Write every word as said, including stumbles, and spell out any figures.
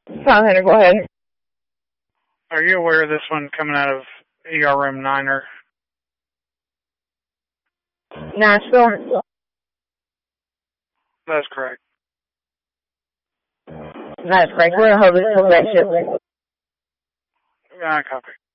five hundred, go ahead. Are you aware of this one coming out of E R room Niner? Nashville? That's correct. That's correct. We're going to hold this till that ship. I copy.